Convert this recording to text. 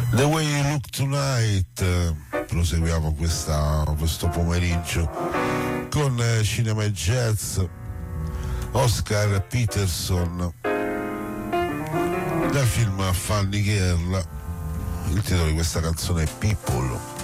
The Way You Look Tonight, proseguiamo questo pomeriggio con cinema e jazz. Oscar Peterson dal film Funny Girl. Il titolo di questa canzone è People.